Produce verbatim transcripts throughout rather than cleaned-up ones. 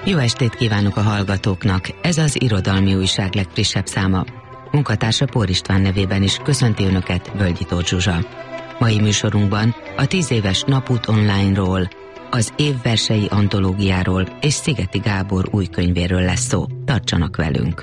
Jó estét kívánok a hallgatóknak! Ez az Irodalmi Újság legfrissebb száma. Munkatársa Pór István nevében is köszönti Önöket Völgyi Tóth Zsuzsa. Mai műsorunkban a tíz éves Napút Online-ról, az év versei antológiáról és Szigeti Gábor új könyvéről lesz szó. Tartsanak velünk!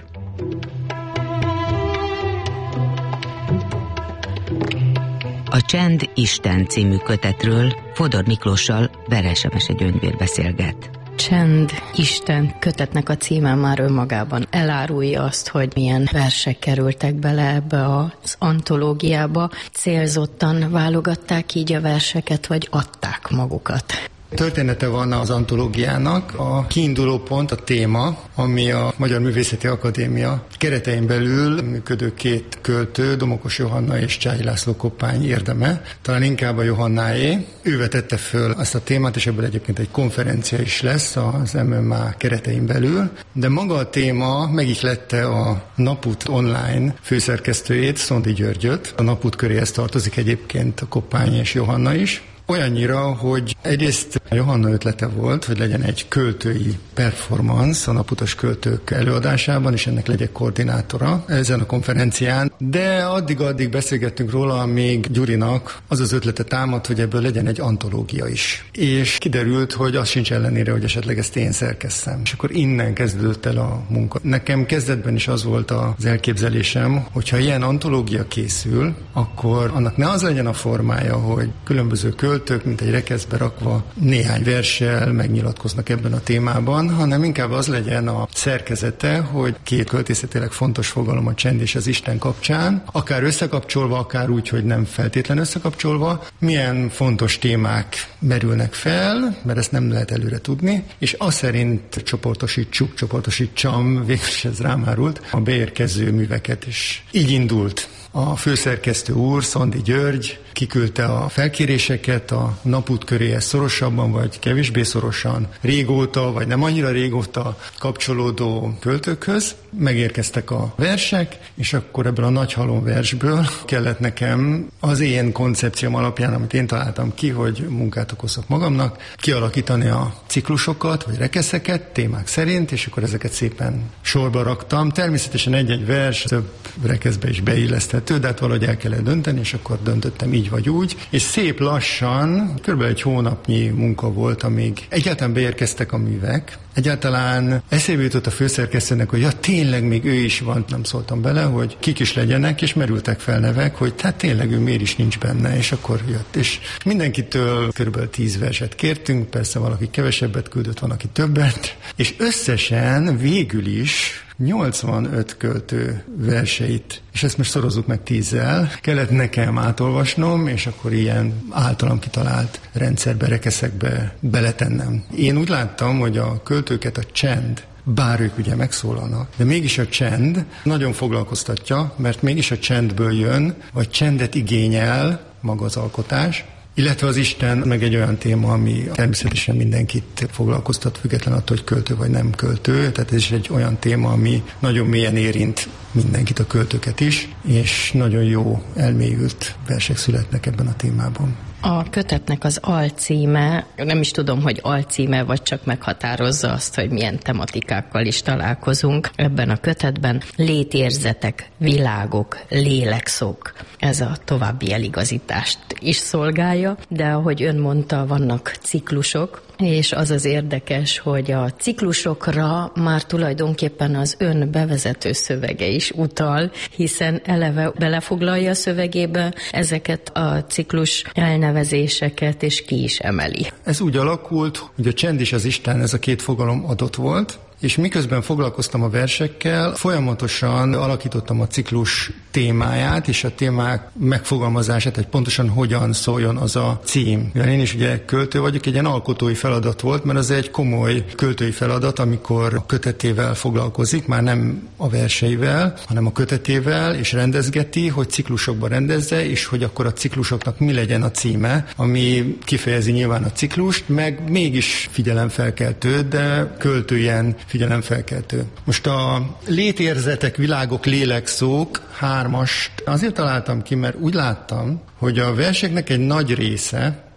A Csend Isten című kötetről Fodor Miklóssal Veres Emese Gyöngyvér beszélget. Csend Isten kötetnek a címe már önmagában elárulja azt, hogy milyen versek kerültek bele ebbe az antológiába. Célzottan válogatták így a verseket, vagy adták magukat? Története van az antológiának, a kiinduló pont, a téma, ami a Magyar Művészeti Akadémia keretein belül működő két költő, Domokos Johanna és Csáhy László Koppány érdeme, talán inkább a Johannáé. Ő vetette föl azt a témát, és ebből egyébként egy konferencia is lesz az em em á keretein belül, de maga a téma megihlette a Napút Online főszerkesztőjét, Szondi Györgyöt. A Napút köréhez tartozik egyébként a Koppány és Johanna is. Olyannyira, hogy egyrészt Johanna ötlete volt, hogy legyen egy költői performance a naputas költők előadásában, és ennek legyek koordinátora ezen a konferencián, de addig-addig beszélgettünk róla, amíg Gyurinak az az ötlete támadt, hogy ebből legyen egy antológia is. És kiderült, hogy az sincs ellenére, hogy esetleg ezt én szerkesszem. És akkor innen kezdődött el a munka. Nekem kezdetben is az volt az elképzelésem, hogyha ilyen antológia készül, akkor annak ne az legyen a formája, hogy különböző költők, Költők, mint egy rekeszbe rakva néhány verssel megnyilatkoznak ebben a témában, hanem inkább az legyen a szerkezete, hogy két költészetileg fontos fogalom, a csend és az Isten kapcsán, akár összekapcsolva, akár úgy, hogy nem feltétlen összekapcsolva, milyen fontos témák merülnek fel, mert ezt nem lehet előre tudni, és azt szerint csoportosítsuk, csoportosítsam, végülis ez rám árult, a beérkező műveket is. Így indult. A főszerkesztő úr, Szondi György kiküldte a felkéréseket a Napút köréhez szorosabban, vagy kevésbé szorosan, régóta, vagy nem annyira régóta kapcsolódó költőkhöz. Megérkeztek a versek, és akkor ebből a nagy halom versből kellett nekem az én koncepcióm alapján, amit én találtam ki, hogy munkát okozok magamnak, kialakítani a ciklusokat, vagy rekeszeket témák szerint, és akkor ezeket szépen sorba raktam. Természetesen egy-egy vers több rekeszbe is beilleszthető, de hát valahogy el kellett dönteni, és akkor döntöttem így vagy úgy, és szép lassan, kb. Egy hónapnyi munka volt, amíg egyáltalán beérkeztek a művek. Egyáltalán eszébe jutott a főszerkesztőnek, hogy ja, tényleg még ő is van, nem szóltam bele, hogy kik is legyenek, és merültek fel nevek, hogy hát tényleg ő miért is nincs benne, és akkor jött. És mindenkitől kb. tíz verset kértünk, persze valaki kevesebbet küldött, van, aki többet, és összesen végül is nyolcvanöt költő verseit, és ezt most szorozzuk meg tízzel, kellett nekem átolvasnom, és akkor ilyen általam kitalált rendszerbe, rekeszekbe beletennem. Én úgy láttam, hogy a költőket a csend, bár ők ugye megszólalnak, de mégis a csend nagyon foglalkoztatja, mert mégis a csendből jön, vagy csendet igényel maga az alkotás, illetve az Isten meg egy olyan téma, ami természetesen mindenkit foglalkoztat, független attól, hogy költő vagy nem költő. Tehát ez is egy olyan téma, ami nagyon mélyen érint mindenkit, a költőket is, és nagyon jó elmélyült versek születnek ebben a témában. A kötetnek az alcíme, nem is tudom, hogy alcíme, vagy csak meghatározza azt, hogy milyen tematikákkal is találkozunk ebben a kötetben. Létérzetek, világok, lélekszók. Ez a további eligazítást is szolgálja, de ahogy ön mondta, vannak ciklusok, és az az érdekes, hogy a ciklusokra már tulajdonképpen az ön bevezető szövege is utal, hiszen eleve belefoglalja a szövegébe ezeket a ciklus elnevezéseket, és ki is emeli. Ez úgy alakult, hogy a csend és az Isten, ez a két fogalom adott volt, és miközben foglalkoztam a versekkel, folyamatosan alakítottam a ciklus témáját, és a témák megfogalmazását, hogy pontosan hogyan szóljon az a cím. Mivel én is ugye költő vagyok, egy ilyen alkotói feladat volt, mert az egy komoly költői feladat, amikor a kötetével foglalkozik, már nem a verseivel, hanem a kötetével, és rendezgeti, hogy ciklusokba rendezze, és hogy akkor a ciklusoknak mi legyen a címe, ami kifejezi nyilván a ciklust, meg mégis figyelemfelkeltő, de költőjen figyelemfelkeltő. Most a létérzetek, világok, lélekszók hármast azért találtam ki, mert úgy láttam, hogy a verseknek egy nagy része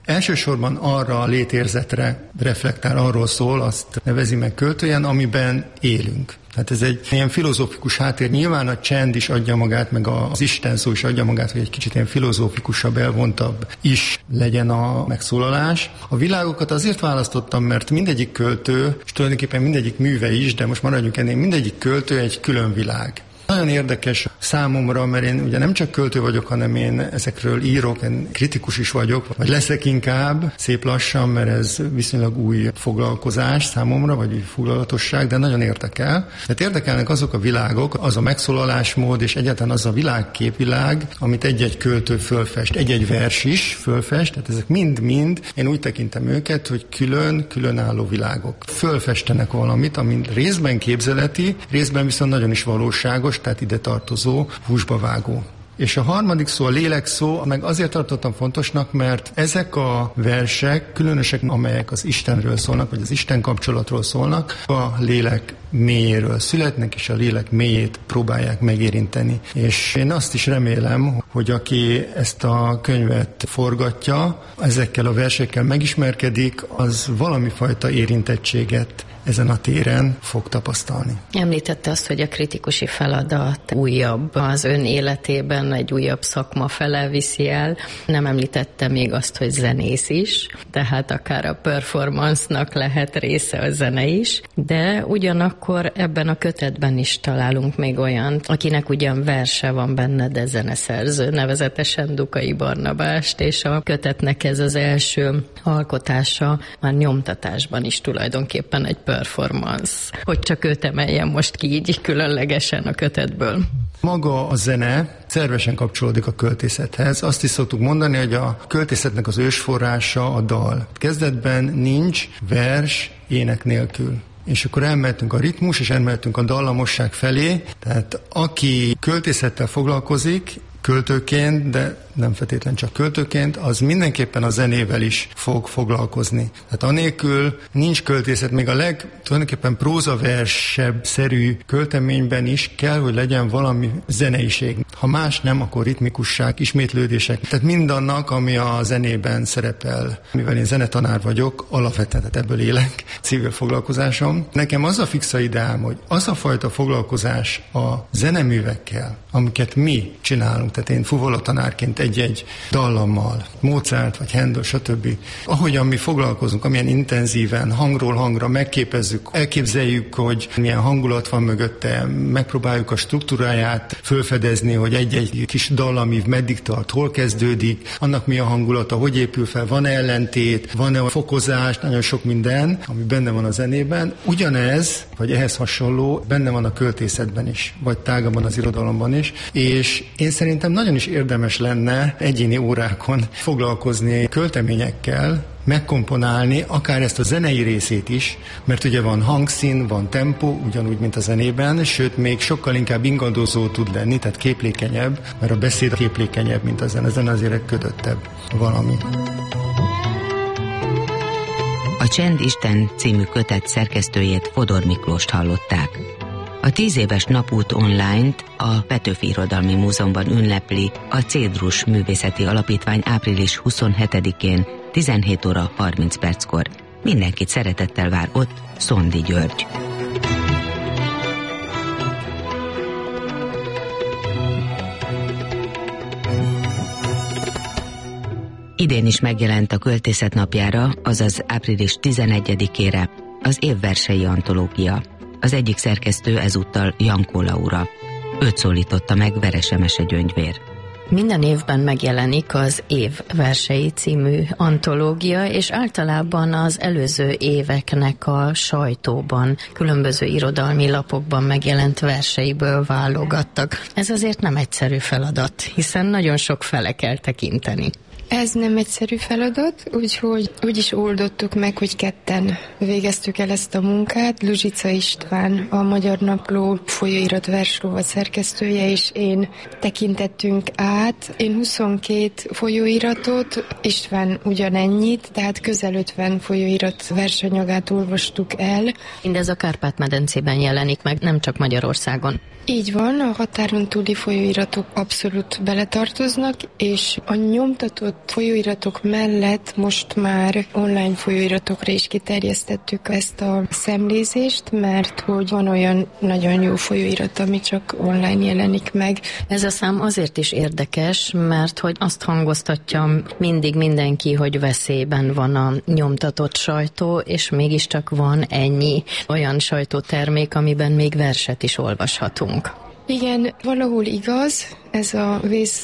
elsősorban arra a létérzetre reflektál, arról szól, azt nevezi meg költőjen, amiben élünk. Hát ez egy ilyen filozófikus háttér. Nyilván a csend is adja magát, meg az Isten szó is adja magát, hogy egy kicsit ilyen filozófikusabb, elvontabb is legyen a megszólalás. A világokat azért választottam, mert mindegyik költő, és tulajdonképpen mindegyik műve is, de most maradjunk ennél, mindegyik költő egy külön világ. Nagyon érdekes számomra, mert én ugye nem csak költő vagyok, hanem én ezekről írok, én kritikus is vagyok, vagy leszek inkább, szép lassan, mert ez viszonylag új foglalkozás számomra, vagy új foglalatosság, de nagyon érdekel. Tehát érdekelnek azok a világok, az a megszólalásmód, és egyáltalán az a világképvilág, amit egy-egy költő fölfest, egy-egy vers is fölfest, tehát ezek mind-mind, én úgy tekintem őket, hogy külön, különálló világok. Fölfestenek valamit, ami részben képzeleti, részben viszont nagyon is valóságos, tehát ide tartozó, húsba vágó. És a harmadik szó, a lélek szó, meg azért tartottam fontosnak, mert ezek a versek, különösek, amelyek az Istenről szólnak, vagy az Isten kapcsolatról szólnak, a lélek mélyéről születnek, és a lélek mélyét próbálják megérinteni. És én azt is remélem, hogy aki ezt a könyvet forgatja, ezekkel a versekkel megismerkedik, az valami fajta érintettséget ezen a téren fog tapasztalni. Említette azt, hogy a kritikusi feladat újabb az ön életében, egy újabb szakma fele viszi el. Nem említette még azt, hogy zenész is, tehát akár a performance-nak lehet része a zene is, de ugyanakkor ebben a kötetben is találunk még olyan, akinek ugyan verse van benne, de zeneszerző, nevezetesen Dukai Barnabást, és a kötetnek ez az első alkotása már nyomtatásban is tulajdonképpen egy performance, hogy csak őt emeljen most ki így különlegesen a kötetből. Maga a zene szervesen kapcsolódik a költészethez. Azt is szoktuk mondani, hogy a költészetnek az ősforrása a dal. Kezdetben nincs vers ének nélkül. És akkor elmehetünk a ritmus, és elmehetünk a dallamosság felé. Tehát aki költészettel foglalkozik, költőként, de nem feltétlenül csak költőként, az mindenképpen a zenével is fog foglalkozni. Tehát anélkül nincs költészet, még a leg tulajdonképpen prózaversebb-szerű költeményben is kell, hogy legyen valami zeneiség. Ha más nem, akkor ritmikusság, ismétlődések. Tehát mindannak, ami a zenében szerepel. Mivel én zenetanár vagyok, alapvetően, tehát ebből élek, civil foglalkozásom. Nekem az a fixa ideám, hogy az a fajta foglalkozás a zeneművekkel, amiket mi csinálunk, tehát én fuvollatanárként egy-egy dallammal, Mozart vagy Handel, stb. Ahogyan mi foglalkozunk, amilyen intenzíven, hangról hangra megképezzük, elképzeljük, hogy milyen hangulat van mögötte, megpróbáljuk a struktúráját fölfedezni, hogy egy-egy kis dallamív meddig tart, hol kezdődik, annak mi a hangulata, hogy épül fel, van ellentét, van-e a fokozás, nagyon sok minden, ami benne van a zenében. Ugyanez, vagy ehhez hasonló, benne van a költészetben is, vagy tágabban az irodalomban is, és én szerintem nagyon is érdemes lenne egyéni órákon foglalkozni költeményekkel, megkomponálni akár ezt a zenei részét is, mert ugye van hangszín, van tempó, ugyanúgy, mint a zenében, sőt, még sokkal inkább ingadozó tud lenni, tehát képlékenyebb, mert a beszéd képlékenyebb, mint a zene. A zene azért ködöttebb valami. A Csend Isten című kötet szerkesztőjét, Fodor Miklóst hallották. A tíz éves napút online-t a Petőfi Irodalmi Múzeumban ünnepli a Cédrus Művészeti Alapítvány április huszonhetedikén tizenhét óra harminc perckor. Mindenkit szeretettel vár ott Szondi György. Idén is megjelent a Költészet napjára, azaz április tizenegyedikére az évversei antológia. Az egyik szerkesztő ezúttal Jankó Laura. Őt szólította meg Veres Emese Gyöngyvér. Minden évben megjelenik az Év versei című antológia, és általában az előző éveknek a sajtóban, különböző irodalmi lapokban megjelent verseiből válogattak. Ez azért nem egyszerű feladat, hiszen nagyon sok fele kell tekinteni. Ez nem egyszerű feladat, úgyhogy úgy is oldottuk meg, hogy ketten végeztük el ezt a munkát. Luzsica István, a Magyar Napló folyóirat versrovat szerkesztője, és én tekintettünk át. Én huszonkét folyóiratot, István ugyanennyit, tehát közel ötven folyóirat versanyagát olvastuk el. Mindez a Kárpát-medencében jelenik meg, nem csak Magyarországon. Így van, a határon túli folyóiratok abszolút beletartoznak, és a nyomtatott folyóiratok mellett most már online folyóiratokra is kiterjesztettük ezt a szemlézést, mert hogy van olyan nagyon jó folyóirat, ami csak online jelenik meg. Ez a szám azért is érdekes, mert hogy azt hangoztatja mindig mindenki, hogy veszélyben van a nyomtatott sajtó, és mégiscsak van ennyi olyan sajtótermék, amiben még verset is olvashatunk. Igen, valahol igaz, ez a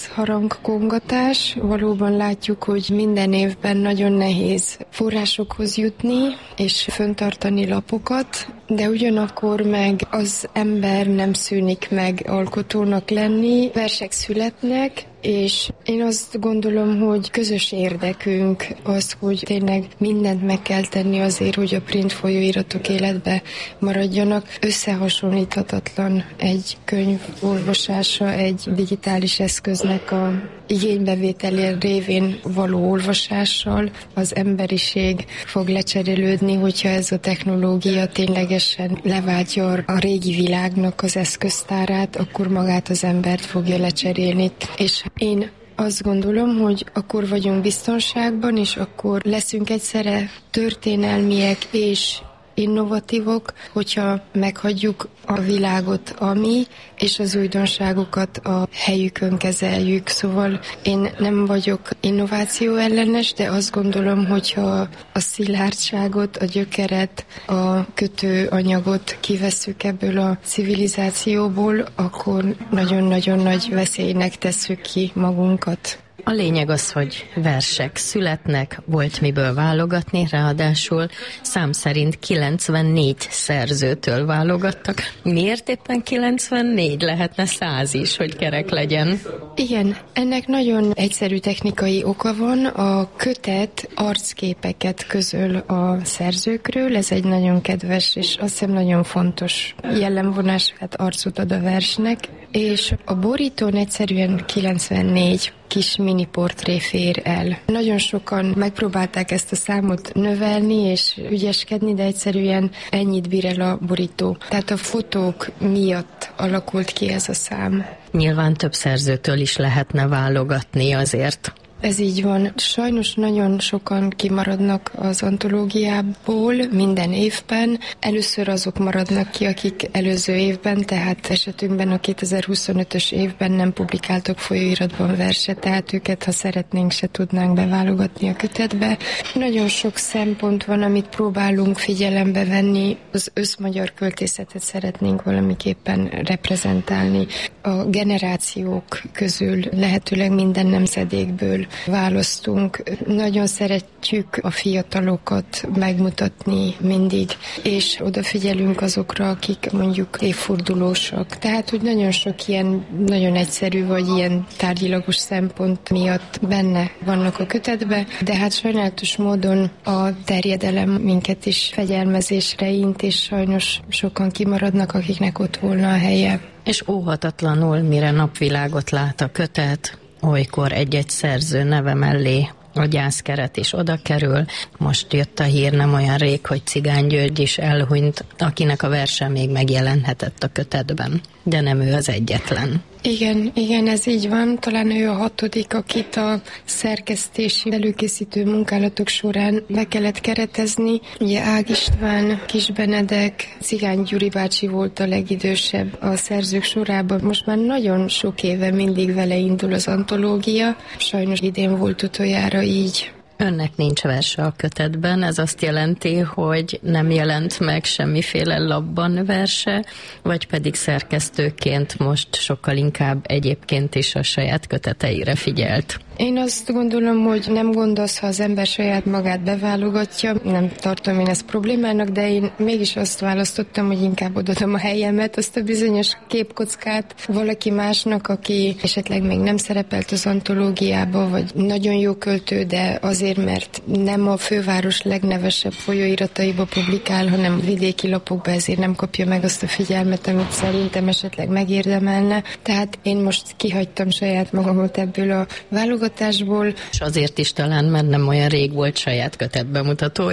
vészharangkongatás. Valóban látjuk, hogy minden évben nagyon nehéz forrásokhoz jutni, és föntartani lapokat, de ugyanakkor meg az ember nem szűnik meg alkotónak lenni, versek születnek, és én azt gondolom, hogy közös érdekünk az, hogy tényleg mindent meg kell tenni azért, hogy a print folyóiratok életbe maradjanak. Összehasonlíthatatlan egy könyv olvasása egy digitális eszköznek a igénybevétel révén való olvasással. Az emberiség fog lecserélődni, hogyha ez a technológia ténylegesen leváltja a régi világnak az eszköztárát, akkor magát az embert fogja lecserélni. És én azt gondolom, hogy akkor vagyunk biztonságban, és akkor leszünk egyszerre történelmiek és innovatívok, hogyha meghagyjuk a világot, ami, és az újdonságokat a helyükön kezeljük. Szóval én nem vagyok innováció ellenes, de azt gondolom, hogyha a szilárdságot, a gyökeret, a kötőanyagot kivesszük ebből a civilizációból, akkor nagyon-nagyon nagy veszélynek tesszük ki magunkat. A lényeg az, hogy versek születnek, volt miből válogatni, ráadásul szám szerint kilencvennégy szerzőtől válogattak. Miért éppen kilencvennégy? Lehetne száz is, hogy kerek legyen. Igen, ennek nagyon egyszerű technikai oka van. A kötet arcképeket közöl a szerzőkről, ez egy nagyon kedves és azt hiszem nagyon fontos jellemvonás, hát arcot ad a versnek, és a borítón egyszerűen kilencvennégy kis mini portré fér el. Nagyon sokan megpróbálták ezt a számot növelni és ügyeskedni, de egyszerűen ennyit bír el a borító. Tehát a fotók miatt alakult ki ez a szám. Nyilván több szerzőtől is lehetne válogatni azért. Ez így van. Sajnos nagyon sokan kimaradnak az antológiából minden évben. Először azok maradnak ki, akik előző évben, tehát esetünkben a kétezer-huszonötös évben nem publikáltak folyóiratban verset, tehát őket, ha szeretnénk, se tudnánk beválogatni a kötetbe. Nagyon sok szempont van, amit próbálunk figyelembe venni. Az összmagyar költészetet szeretnénk valamiképpen reprezentálni. A generációk közül lehetőleg minden nemzedékből választunk. Nagyon szeretjük a fiatalokat megmutatni mindig, és odafigyelünk azokra, akik mondjuk évfordulósak. Tehát, hogy nagyon sok ilyen nagyon egyszerű, vagy ilyen tárgyilagos szempont miatt benne vannak a kötetbe, de hát sajnálatos módon a terjedelem minket is fegyelmezésre int, és sajnos sokan kimaradnak, akiknek ott volna a helye. És óhatatlanul, mire napvilágot lát a kötet, olykor egy-egy szerző neve mellé a gyászkeret is oda kerül. Most jött a hír nem olyan rég, hogy Cigány György is elhunyt, akinek a verse még megjelenhetett a kötetben, de nem ő az egyetlen. Igen, igen, ez így van. Talán ő a hatodik, akit a szerkesztési előkészítő munkálatok során be kellett keretezni. Ugye Ág István, Kis Benedek, Cigány Gyuri bácsi volt a legidősebb a szerzők sorában. Most már nagyon sok éve mindig vele indul az antológia. Sajnos idén volt utoljára így. Önnek nincs verse a kötetben, ez azt jelenti, hogy nem jelent meg semmiféle labban verse, vagy pedig szerkesztőként most sokkal inkább egyébként is a saját köteteire figyelt. Én azt gondolom, hogy nem gond az, ha az ember saját magát beválogatja. Nem tartom én ezt problémának, de én mégis azt választottam, hogy inkább odadom a helyemet, azt a bizonyos képkockát valaki másnak, aki esetleg még nem szerepelt az antológiába, vagy nagyon jó költő, de azért, mert nem a főváros legnevesebb folyóirataiba publikál, hanem vidéki lapokba, ezért nem kapja meg azt a figyelmet, amit szerintem esetleg megérdemelne. Tehát én most kihagytam saját magamat ebből a válogatásból. És azért is talán, mert nem olyan rég volt saját kötetbemutatója?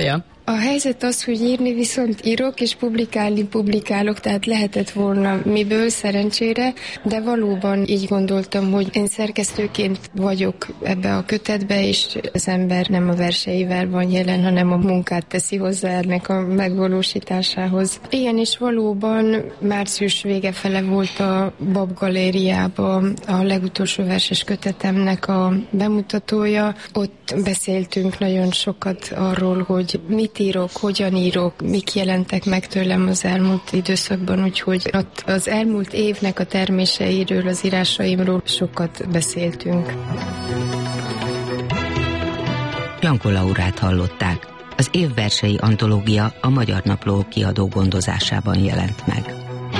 A helyzet az, hogy írni viszont írok, és publikálni publikálok, tehát lehetett volna miből szerencsére, de valóban így gondoltam, hogy én szerkesztőként vagyok ebbe a kötetbe, és az ember nem a verseivel van jelen, hanem a munkát teszi hozzá ennek a megvalósításához. Igen, és valóban március vége fele volt a Bab Galériában a legutolsó verses kötetemnek a bemutatója. Ott beszéltünk nagyon sokat arról, hogy mit írok, hogyan írok, mik jelentek meg tőlem az elmúlt időszakban, úgyhogy ott az elmúlt évnek a terméseiről, az írásaimról sokat beszéltünk. Janko Laurát hallották. Az évversei antológia a Magyar Napló kiadó gondozásában jelent meg.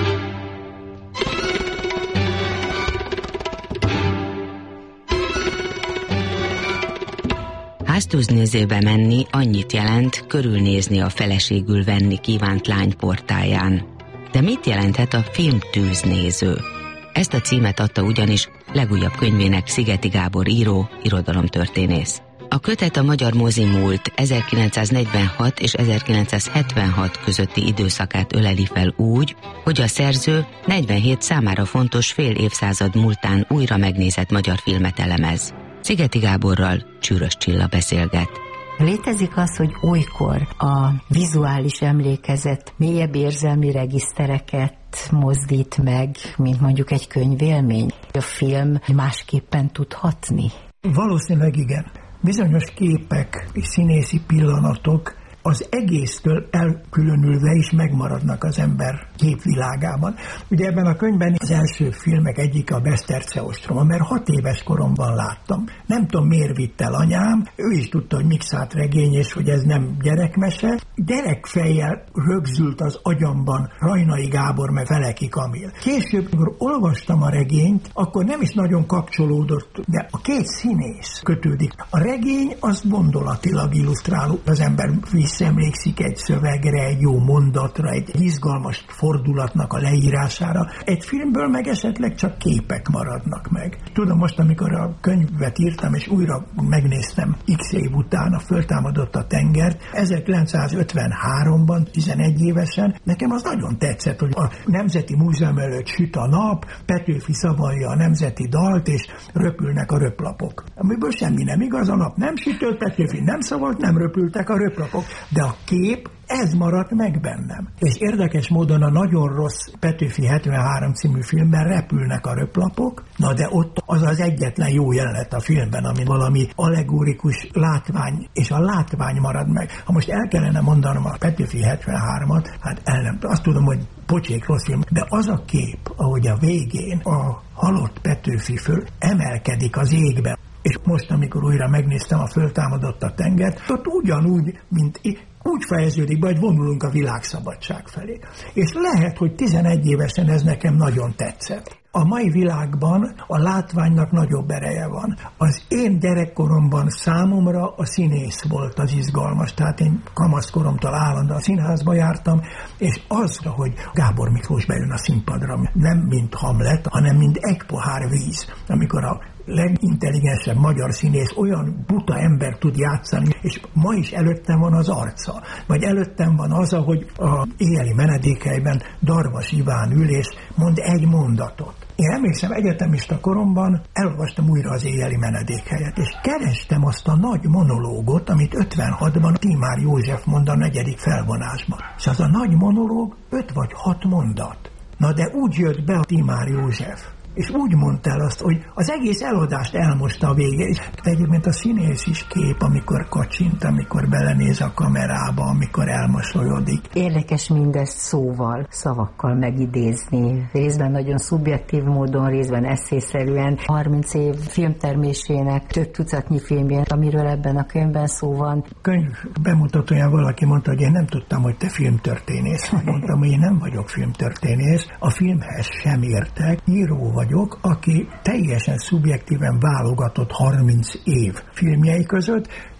Háztűznézőbe menni annyit jelent, körülnézni a feleségül venni kívánt lány portáján. De mit jelenthet a filmtűznéző? Ezt a címet adta ugyanis legújabb könyvének Szigeti Gábor író, irodalomtörténész. A kötet a magyar mozi múlt ezerkilencszáznegyvenhat és ezerkilencszázhetvenhat közötti időszakát öleli fel úgy, hogy a szerző negyvenhét számára fontos fél évszázad múltán újra megnézett magyar filmet elemez. Szigeti Gáborral Csűrös Csilla beszélget. Létezik az, hogy olykor a vizuális emlékezet mélyebb érzelmi regisztereket mozdít meg, mint mondjuk egy könyvélmény? A film másképpen tud hatni? Valószínűleg igen. Bizonyos képek és színészi pillanatok az egésztől elkülönülve is megmaradnak az ember képvilágában. Ugye ebben a könyvben az első filmek egyik a Beszterce ostroma, mert hat éves koromban láttam. Nem tudom, miért vitt el anyám, ő is tudta, hogy Mixát regény, és hogy ez nem gyerekmese. Gyerekfejjel rögzült az agyamban Rajnai Gábor meg Feleki Kamil. Később, amikor olvastam a regényt, akkor nem is nagyon kapcsolódott, de a két színész kötődik. A regény az gondolatilag illusztráló, az ember visszaemlékszik egy szövegre, egy jó mondatra, egy izgalmas fordulatnak a leírására. Egy filmből meg esetleg csak képek maradnak meg. Tudom, most, amikor a könyvet írtam, és újra megnéztem x év után, a Föltámadott a tengert, ezerkilencszázötvenháromban, tizenegy évesen, nekem az nagyon tetszett, hogy a Nemzeti Múzeum előtt süt a nap, Petőfi szavalja a nemzeti dalt, és röpülnek a röplapok. Amiből semmi nem igaz, a nap nem sütött, Petőfi nem szavalt, nem röpültek a röplapok. De a kép, ez maradt meg bennem. És érdekes módon a nagyon rossz Petőfi hetvenhárom című filmben repülnek a röplapok, na de ott az az egyetlen jó jelenet a filmben, ami valami allegorikus látvány, és a látvány marad meg. Ha most el kellene mondanom a Petőfi hetvenhármat, hát el nem tudom. Azt tudom, hogy pocsék rossz film, de az a kép, ahogy a végén a halott Petőfi föl emelkedik az égbe, és most, amikor újra megnéztem a Föltámadott a tengert, ott ugyanúgy, mint úgy fejeződik be, hogy vonulunk a világszabadság felé. És lehet, hogy tizenegy évesen ez nekem nagyon tetszett. A mai világban a látványnak nagyobb ereje van. Az én gyerekkoromban számomra a színész volt az izgalmas, tehát én kamaszkoromtól állandóan a színházba jártam, és az, hogy Gábor Miklós bejön a színpadra, nem mint Hamlet, hanem mint egy pohár víz, amikor a legintelligensebb magyar színész olyan buta ember tud játszani, és ma is előttem van az arca. Vagy előttem van az, ahogy a éjjeli menedékhelyben Darvas Iván ül, és mond egy mondatot. Én emlékszem, egyetemista koromban elolvastam újra az éjjeli menedékhelyet, és kerestem azt a nagy monológot, amit ötvenhatban Tímár József mond a negyedik felvonásban. És az a nagy monológ öt vagy hat mondat. Na de úgy jött be a Tímár József, és úgy mondta el azt, hogy az egész eladást elmosta a vége. És egyébként a színész is kép, amikor kacsint, amikor belenéz a kamerába, amikor elmosolyodik. Érdekes mindezt szóval, szavakkal megidézni. Részben nagyon szubjektív módon, részben esszészerűen. harminc év filmtermésének több tucatnyi filmjén, amiről ebben a könyvben szó van. Könyv bemutatóján valaki mondta, hogy én nem tudtam, hogy te filmtörténész. Mondtam, hogy én nem vagyok filmtörténész. A filmhez sem értek. Író vagyok, aki teljesen szubjektíven válogatott harminc év filmjei között,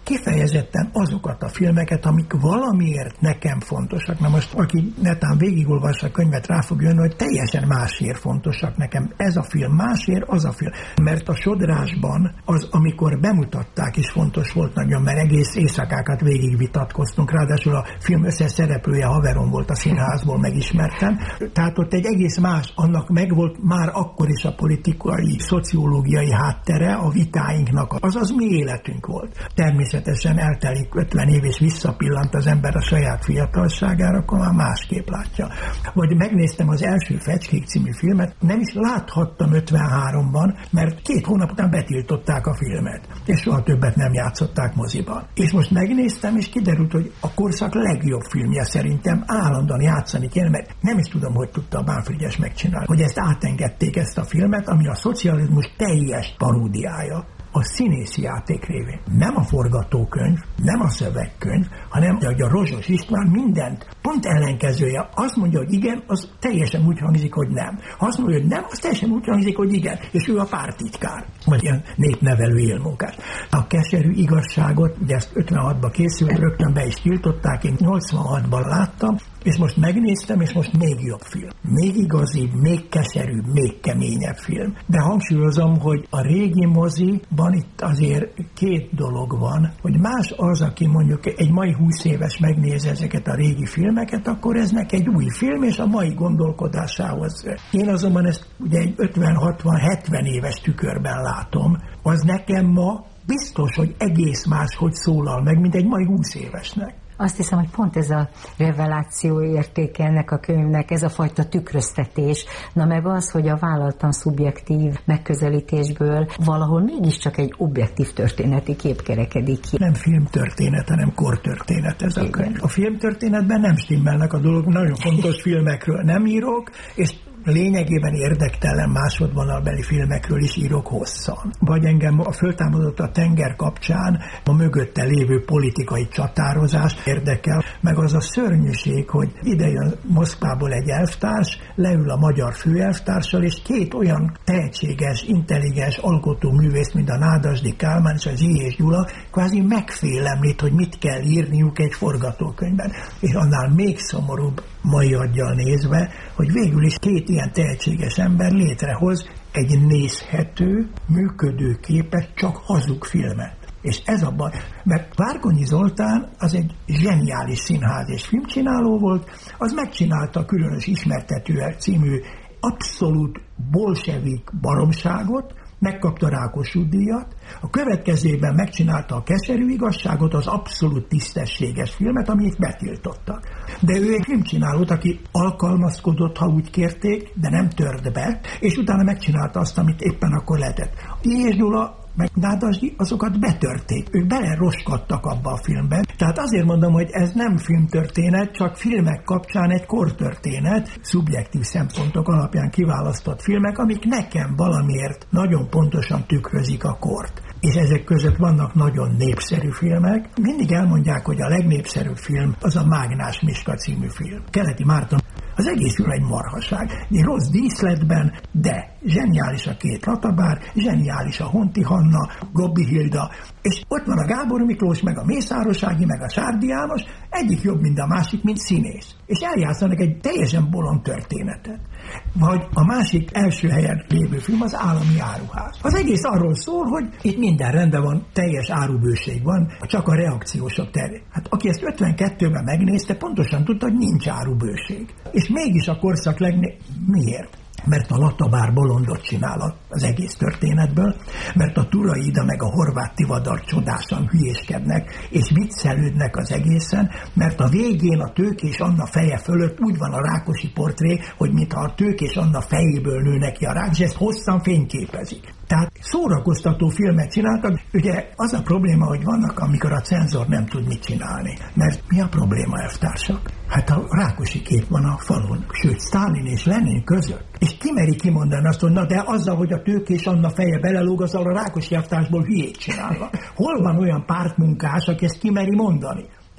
kifejezetten azokat a filmeket, amik valamiért nekem fontosak. Na most, aki netán végigolvassa a könyvet, rá fog jönni, hogy teljesen másért fontosak nekem. Ez a film másért, az a film. Mert a Sodrásban az, amikor bemutatták, is fontos volt nagyon, mert egész éjszakákat végig vitatkoztunk, ráadásul a film összes szereplője haverom volt a színházból, megismertem. Tehát ott egy egész más, annak megvolt már akkor is a politikai, szociológiai háttere a vitáinknak. Azaz mi életünk volt. Természetesen eltelik ötven év, és visszapillant az ember a saját fiatalságára, akkor már másképp látja. Vagy megnéztem az első Fecskék című filmet, nem is láthattam ötvenháromban, mert két hónap után betiltották a filmet, és soha többet nem játszották moziban. És most megnéztem, és kiderült, hogy a korszak legjobb filmje szerintem állandóan játszani kéne, mert nem is tudom, hogy tudta a Bánfrigyes megcsinálni, hogy ezt átengedték, ezt a filmet, ami a szocializmus teljes paródiája. A színészi játék révén. Nem a forgatókönyv, nem a szövegkönyv, hanem hogy a Rozsos István mindent pont ellenkezője. Azt mondja, hogy igen, az teljesen úgy hangzik, hogy nem. Ha azt mondja, hogy nem, az teljesen úgy hangzik, hogy igen. És ő a pártitkár, vagy ilyen népnevelő élmunkás. A keserű igazságot, ugye ezt ötvenhatban készült, rögtön be is tiltották, én nyolcvanhatban láttam, és most megnéztem, és most még jobb film. Még igazibb, még keserűbb, még keményebb film. De hangsúlyozom, hogy a régi moziban itt azért két dolog van, hogy más az, aki mondjuk egy mai húsz éves megnéz ezeket a régi filmeket, akkor ez neki egy új film, és a mai gondolkodásához. Én azonban ezt ugye egy ötven, hatvan, hetven éves tükörben látom, az nekem ma biztos, hogy egész máshogy szólal meg, mint egy mai húsz évesnek. Azt hiszem, hogy pont ez a reveláció értéke ennek a könyvnek, ez a fajta tükröztetés, na meg az, hogy a vállaltan szubjektív megközelítésből valahol mégiscsak egy objektív történeti kép kerekedik ki. Nem filmtörténet, hanem kortörténet ez a könyv. A filmtörténetben nem stimmelnek a dolgok, nagyon fontos filmekről nem írok, és lényegében érdektelen másodvonalbeli filmekről is írok hosszan. Vagy engem a föltámadott a tenger kapcsán a mögötte lévő politikai csatározás érdekel, meg az a szörnyűség, hogy ide jön Moszkvából egy elvtárs, leül a magyar főelvtárssal, és két olyan tehetséges, intelligens alkotóművész, mint a Nádasdy Kálmán és az I. és Gyula, kvázi megfélemlít, hogy mit kell írniuk egy forgatókönyvben. És annál még szomorúbb mai aggyal nézve, hogy végül is két ilyen tehetséges ember létrehoz egy nézhető, működőképes, csak hazug filmet. És ez a baj, mert Várkonyi Zoltán az egy zseniális színház és filmcsináló volt, az megcsinálta a Különös Ismertető című abszolút bolsevik baromságot, megkapta Rákossuth-díjat, a következőben megcsinálta a Keserű igazságot, az abszolút tisztességes filmet, amit betiltottak. De ő egy filmcsinálót, aki alkalmazkodott, ha úgy kérték, de nem tört be, és utána megcsinálta azt, amit éppen akkor lehetett. I. és Gyula meg Nádasdy, azokat betörték. Ők beleroskadtak abba a filmben. Tehát azért mondom, hogy ez nem filmtörténet, csak filmek kapcsán egy kortörténet, szubjektív szempontok alapján kiválasztott filmek, amik nekem valamiért nagyon pontosan tükrözik a kort. És ezek között vannak nagyon népszerű filmek. Mindig elmondják, hogy a legnépszerűbb film az a Mágnás Miska című film. Keleti Márton. Az egész film egy marhaság. Egy rossz díszletben, de zseniális a két Latabár, zseniális a Honti Hanna, Gobbi Hilda, és ott van a Gábor Miklós, meg a Mészáros Ági, meg a Sárdi János, egyik jobb, mint a másik, mint színész. És eljátszanak egy teljesen bolond történetet. Vagy a másik első helyen lévő film az Állami Áruház. Az egész arról szól, hogy itt minden rendben van, teljes árubőség van, csak a reakciósok terén. Hát aki ezt ötvenkettőben megnézte, pontosan tudta, hogy nincs árubőség. És mégis a korszak legné... Miért? Mert a Latabár bolondot csinál az egész történetből, mert a Turai Ida meg a Horváth Tivadar csodásan hülyéskednek, és viccelődnek az egészen, mert a végén a Tőkés Anna feje fölött úgy van a Rákosi portré, hogy mintha a Tőkés Anna fejéből nő neki a rák, és ezt hosszan fényképezik. Tehát szórakoztató filmet csináltak. Ugye az a probléma, hogy vannak, amikor a cenzor nem tud mit csinálni. Mert mi a probléma, elvtársak? Hát a Rákosi kép van a falon, sőt, Sztálin és Lenin között. És ki meri kimondani azt, hogy na de azzal, hogy a Tőkés Anna feje belelóg, azzal a Rákosi elvtársból hülyét csinálva. Hol van olyan pártmunkás, aki ezt kimeri mondani?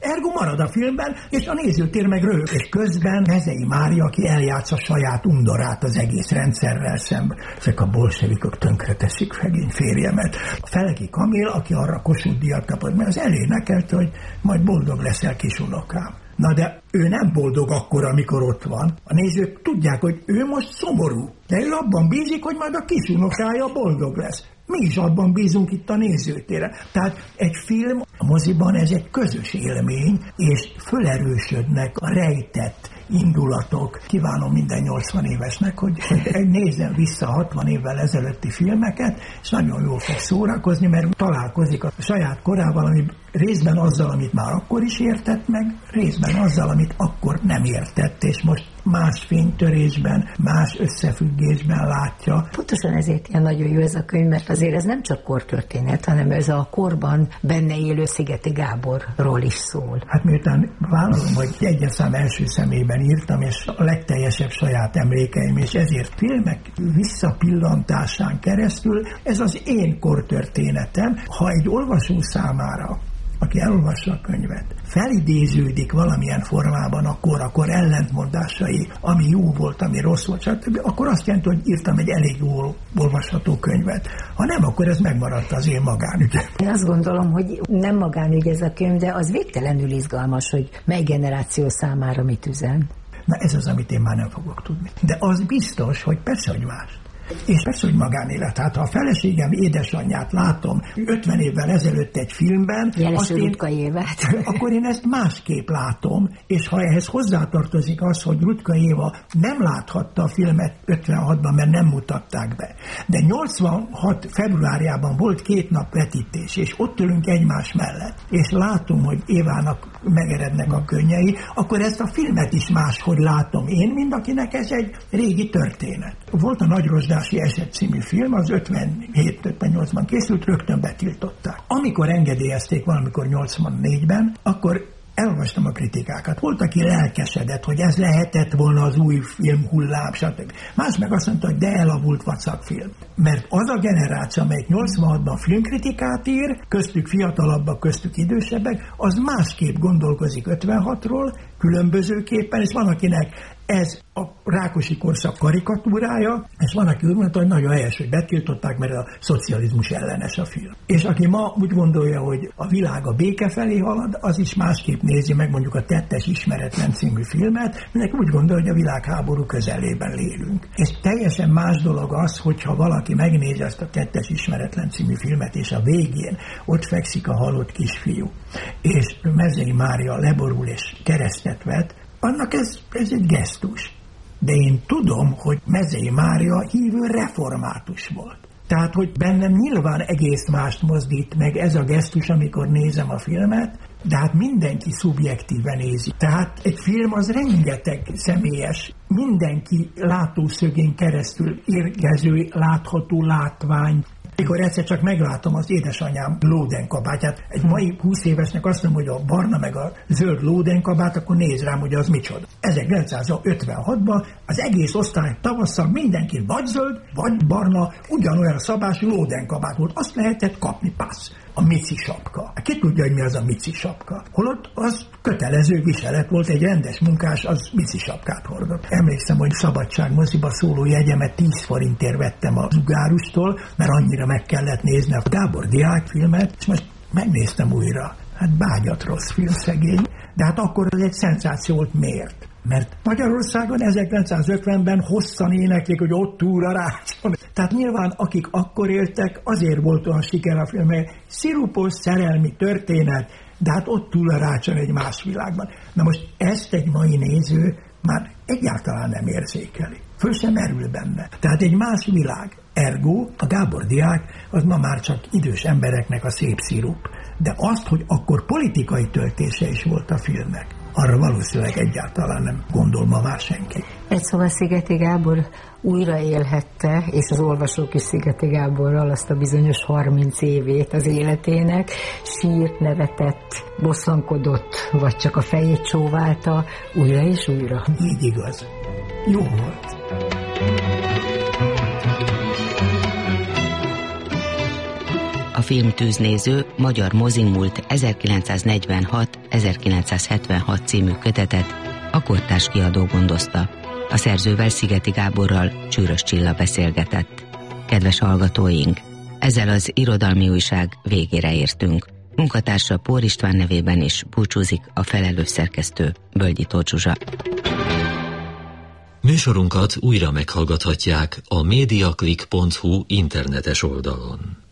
Ergo marad a filmben, és a nézőtér meg röhög. És közben Mezei Mária, aki eljátsza saját undorát az egész rendszerrel szemben. Ezek a bolsevikok tönkreteszik fegény férjemet. A Felegi Kamil, aki arra Kossuth díjat kapott, mert az elénekelte, hogy majd boldog leszel, kisunokám. Na de ő nem boldog akkor, amikor ott van. A nézők tudják, hogy ő most szomorú, de ő abban bízik, hogy majd a kisunokája boldog lesz. Mi is abban bízunk itt a nézőtére. Tehát egy film a moziban ez egy közös élmény, és fölerősödnek a rejtett indulatok. Kívánom minden nyolcvan évesnek, hogy, hogy nézzen vissza hatvan évvel ezelőtti filmeket, és nagyon jól fog szórakozni, mert találkozik a saját korával, ami részben azzal, amit már akkor is értett meg, részben azzal, amit akkor nem értett, és most más fénytörésben, más összefüggésben látja. Pontosan ezért ilyen nagyon jó ez a könyv, mert azért ez nem csak kortörténet, hanem ez a korban benne élő Szigeti Gáborról is szól. Hát miután vállalom, hogy egyes szám első személyben írtam, és a legteljesebb saját emlékeim, és ezért filmek visszapillantásán keresztül ez az én kortörténetem. Ha egy olvasó számára, aki elolvassa a könyvet, felidéződik valamilyen formában akkor, akkor ellentmondásai, ami jó volt, ami rossz volt, stb., akkor azt jelenti, hogy írtam egy elég jól olvasható könyvet. Ha nem, akkor ez megmaradt az én magánügyem. Én azt gondolom, hogy nem magánügy ez a könyv, de az végtelenül izgalmas, hogy mely generáció számára mit üzen. Na ez az, amit én már nem fogok tudni. De az biztos, hogy persze, hogy más. És persze, hogy magánélet. Hát ha a feleségem édesanyját látom ötven évvel ezelőtt egy filmben, Jeleső Rutka Évát, akkor én ezt másképp látom, és ha ehhez hozzátartozik az, hogy Rutka Éva nem láthatta a filmet ötvenhatban, mert nem mutatták be. De nyolcvanhat februárjában volt két nap vetítés, és ott ülünk egymás mellett, és látom, hogy Évának megerednek a könnyei, akkor ezt a filmet is máshogy látom én, mint akinek ez egy régi történet. Volt a Nagy Rozsdási Eset című film, az ötvenhét ötvennyolcban készült, rögtön betiltották. Amikor engedélyezték valamikor nyolcvannégyben, akkor elolvastam a kritikákat. Volt, aki lelkesedett, hogy ez lehetett volna az új film hullám, stb. Más meg azt mondta, hogy de elavult vacakfilm. Mert az a generáció, amelyik nyolcvanhatban filmkritikát ír, köztük fiatalabbak, köztük idősebbek, az másképp gondolkozik ötvenhatról, különbözőképpen, és van, akinek ez a Rákosi korszak karikatúrája, és van, aki úgy mondta, hogy nagyon helyes, hogy betiltották, mert a szocializmus ellenes a film. És aki ma úgy gondolja, hogy a világ a béke felé halad, az is másképp nézi meg mondjuk a Tettes ismeretlen című filmet, mindenki úgy gondolja, hogy a világháború közelében lélünk. És teljesen más dolog az, hogyha valaki megnézi azt a Tettes ismeretlen című filmet, és a végén ott fekszik a halott kisfiú, és Mezei Mária leborul és keresztet vet, annak ez, ez egy gesztus. De én tudom, hogy Mezei Mária hívő református volt. Tehát, hogy bennem nyilván egész mást mozdít meg ez a gesztus, amikor nézem a filmet, de hát mindenki szubjektíven nézi. Tehát egy film az rengeteg személyes, mindenki látószögén keresztül érkező, látható látvány. Mikor egyszer csak meglátom az édesanyám lódenkabátját, egy mai húsz évesnek azt mondom, hogy a barna meg a zöld lódenkabát, akkor néz rám, hogy az micsoda. ezerkilencszázötvenhatban az egész osztály tavasszal mindenki vagy zöld, vagy barna, ugyanolyan szabású lódenkabát volt. Azt lehetett kapni, passz. A mici sapka. Ki tudja, hogy mi az a mici sapka? Holott az kötelező viselet volt, egy rendes munkás, az mici sapkát hordott. Emlékszem, hogy Szabadság moziba szóló jegyemet tíz forintért vettem a Zugárustól, mert annyira meg kellett nézni a Gábor Diák filmet, és most megnéztem újra. Hát bágyat rossz film, szegény. De hát akkor ez egy szenzáció volt. Miért? Mert Magyarországon ezerkilencszázötvenben hosszan éneklik, hogy ott túl a rácson. Tehát nyilván, akik akkor éltek, azért volt olyan siker a film, mert szirupos szerelmi történet, de hát ott túl a rácson egy más világban. Na most ezt egy mai néző már egyáltalán nem érzékeli. Föl sem merül benne. Tehát egy más világ. Ergo, a Gábor Diák az ma már csak idős embereknek a szép szirup. De azt, hogy akkor politikai töltése is volt a filmnek, arra valószínűleg egyáltalán nem gondol ma már senki. Egy szóval Szigeti Gábor újra élhette, és az olvasók is Szigeti Gáborral azt a bizonyos harminc évét az életének, sírt, nevetett, bosszankodott, vagy csak a fejét csóválta, újra és újra. Így igaz. Jó volt. A film Tűznéző magyar mozimúlt ezerkilencszáznegyvenhat-ezerkilencszázhetvenhat című kötetet a Kortárs kiadó gondozta. A szerzővel, Szigeti Gáborral Csűrös Csilla beszélgetett. Kedves hallgatóink, ezzel az irodalmi újság végére értünk. Munkatársa Pór István nevében is búcsúzik a felelős szerkesztő, Bölgyi Tóth Zsuzsa. Műsorunkat újra meghallgathatják a mediaclick pont hu internetes oldalon.